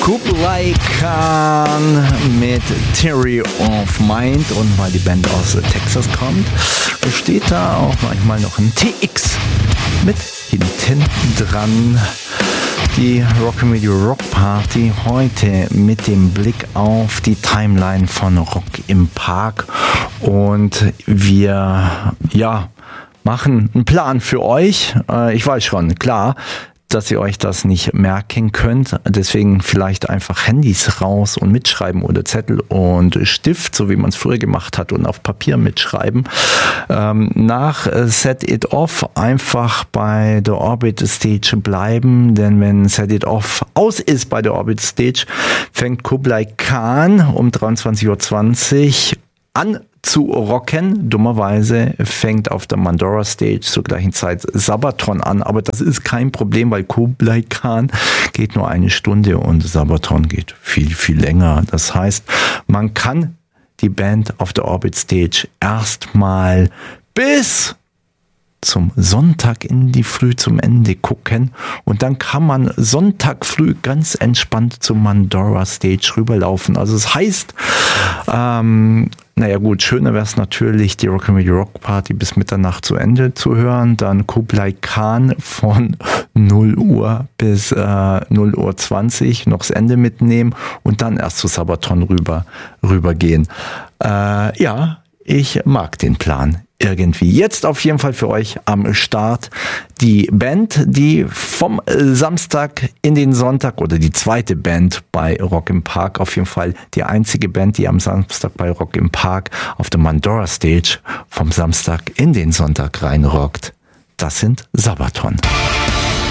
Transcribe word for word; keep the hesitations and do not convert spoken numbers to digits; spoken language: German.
Kublai Khan mit Theory of Mind, und weil die Band aus Texas kommt, besteht da auch manchmal noch ein T X mit hinten dran. Die Rockabilly Rock Party heute mit dem Blick auf die Timeline von Rock im Park, und wir ja machen einen Plan für euch. Ich weiß schon, klar, dass ihr euch das nicht merken könnt. Deswegen vielleicht einfach Handys raus und mitschreiben oder Zettel und Stift, so wie man es früher gemacht hat, und auf Papier mitschreiben. Ähm, nach Set It Off einfach bei der Orbit Stage bleiben, denn wenn Set It Off aus ist bei der Orbit Stage, fängt Kublai Khan um dreiundzwanzig Uhr zwanzig an zu rocken. Dummerweise fängt auf der Mandora Stage zur gleichen Zeit Sabaton an, aber das ist kein Problem, weil Kublai Khan geht nur eine Stunde und Sabaton geht viel, viel länger. Das heißt, man kann die Band auf der Orbit Stage erstmal bis zum Sonntag in die Früh zum Ende gucken, und dann kann man Sonntag früh ganz entspannt zum Mandora Stage rüberlaufen. Also das heißt, ähm, naja gut, schöner wäre es natürlich, die Rockabilly Rock Party bis Mitternacht zu Ende zu hören, dann Kublai Khan von null Uhr bis äh, null Uhr zwanzig noch das Ende mitnehmen und dann erst zu Sabaton rüber rübergehen. Äh, ja, ich mag den Plan irgendwie. Jetzt auf jeden Fall für euch am Start die Band, die vom Samstag in den Sonntag, oder die zweite Band bei Rock im Park, auf jeden Fall die einzige Band, die am Samstag bei Rock im Park auf der Mandora Stage vom Samstag in den Sonntag reinrockt. Das sind Sabaton.